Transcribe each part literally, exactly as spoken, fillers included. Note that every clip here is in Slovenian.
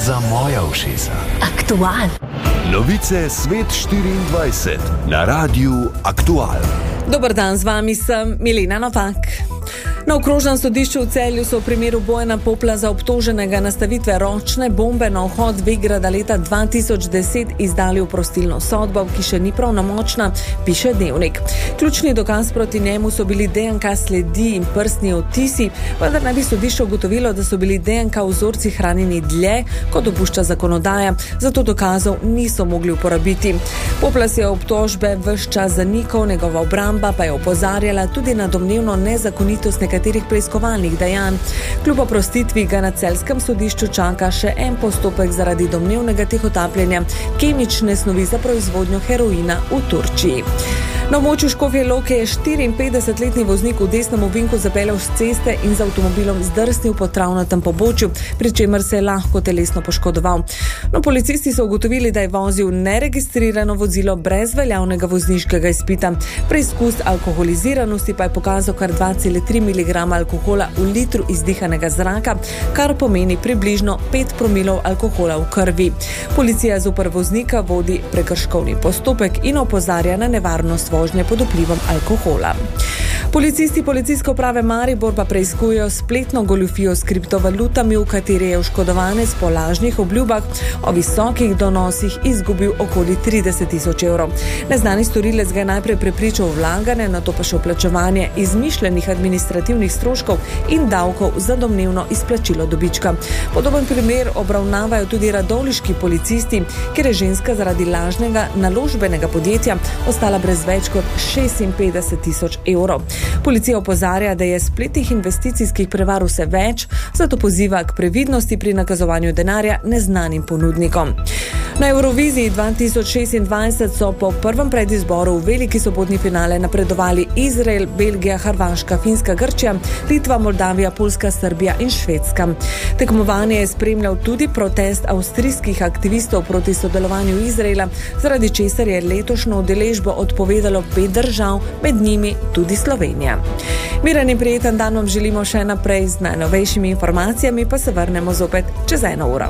za moja ušesa. Aktual. Novice Svet štiriindvajset na Radiu Aktual. Dober dan, z vami sem Milena Novak. Na okrožnem sodišču v Celju so v primeru Bojana Popla za obtoženega nastavitve ročne bombe na vhod Vegrada leta dva tisoč deset izdali oprostilno sodbo, ki še ni pravnomočna, piše Dnevnik. Ključni dokaz proti njemu so bili D N K sledi in prstni odtisi, vendar naj bi sodišče ugotovilo, da so bili D N K vzorci hranjeni dlje, kot dopušča zakonodaja, zato dokazov niso mogli uporabiti. Poplas je obtožbe ves čas zanikal, njegova obramba pa je opozarjala tudi na domnevno nezakonitost nekaterih preiskovalnih dejanj. Kljub oprostitvi ga na celjskem sodišču čaka še en postopek zaradi domnevnega tihotapljenja kemične snovi za proizvodnjo heroina v Turčiji. Na območju Škofje Loke je štiriinpetdesetletni voznik v desnem ovinku zapeljal s ceste in z avtomobilom zdrsnil po travnatem pobočju, pri čemer se je lahko telesno poškodoval. No, policisti so ugotovili, da je vozil neregistrirano vozilo brez veljavnega vozniškega izpita. Preizkus alkoholiziranosti pa je pokazal kar dva cela tri miligrama alkohola v litru izdihanega zraka, kar pomeni približno pet promilov alkohola v krvi. Policija zoper voznika vodi prekrškovni postopek in opozarja na nevarnost vožnje pod vplivom alkohola. Policisti policijske uprave Maribor pa preiskujejo spletno goljufijo s kriptovalutami, v kateri je oškodovanec po lažnih obljubah o visokih donosih izgubil okoli trideset tisoč evrov. Neznani storilec ga je najprej prepričal vlaganje, nato pa še vplačevanje izmišljenih administrativnih stroškov in davkov za domnevno izplačilo dobička. Podoben primer obravnavajo tudi radovljiški policisti, kjer je ženska zaradi lažnega naložbenega podjetja ostala brez več kot šestinpetdeset tisoč evrov. Policija opozarja, da je spletnih investicijskih prevar vse več, zato poziva k previdnosti pri nakazovanju denarja neznanim ponudnikom. Na Euroviziji dva tisoč šestindvajset so po prvem predizboru v veliki sobotni finale napredovali Izrael, Belgija, Hrvaška, Finska, Grčija, Litva, Moldavija, Poljska, Srbija in Švedska. Tekmovanje je spremljal tudi protest avstrijskih aktivistov proti sodelovanju Izraela, zaradi česar je letošnjo udeležbo odpovedalo pet držav, med njimi tudi Slovenija. Miren in prijeten dan vam želimo še naprej, z najnovejšimi informacijami pa se vrnemo zopet čez eno uro.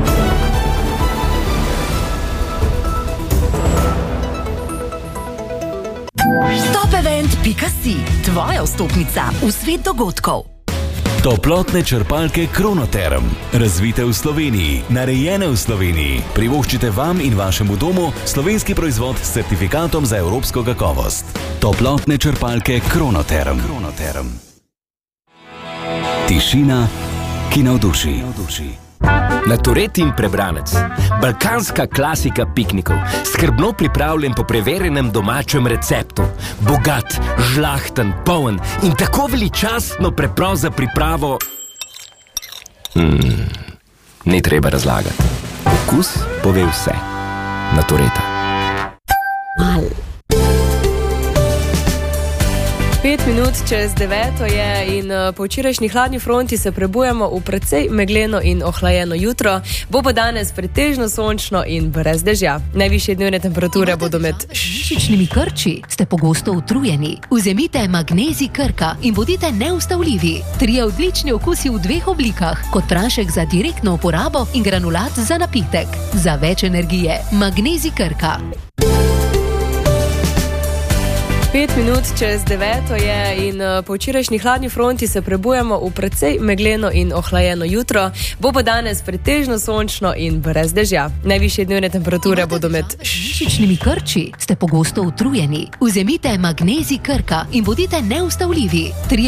Topevent pika si, tvoja vstopnica v svet dogodkov. Toplotne črpalke Kronoterm. Razvite v Sloveniji, narejene v Sloveniji. Privoščite vam in vašemu domu slovenski proizvod s certifikatom za evropsko kakovost. Toplotne črpalke Kronoterm. Kronoterm. Tišina, ki navduši. Natoret in prebranec. Balkanska klasika piknikov. Skrbno pripravljen po preverjenem domačem receptu. Bogat, žlahten, poln in tako veličastno preprost za pripravo. Mm, ni treba razlagati. Okus pove vse. Natoreta. Mal. Pet minut čez deveto je in po včerajšnji hladni fronti se prebujamo v precej megleno in ohlajeno jutro. Bo pa danes pretežno sončno in brez dežja. Najvišje dnevne temperature bodo med mišičnimi krči. Ste pogosto utrujeni? Vzemite magnezij Krka in bodite neustavljivi. Trije odlični okusi v dveh oblikah, kot prašek za direktno uporabo in granulat za napitek. Za več energije, magnezij Krka. Pet minut čez deveto je in po včerajšnji hladni fronti se prebujamo v precej megleno in ohlajeno jutro. Bo pa danes pretežno sončno in brez dežja. Najvišje dnevne temperature bodo med mišičnimi krči. Ste pogosto utrujeni? Vzemite magnezij Krka in bodite neustavljivi.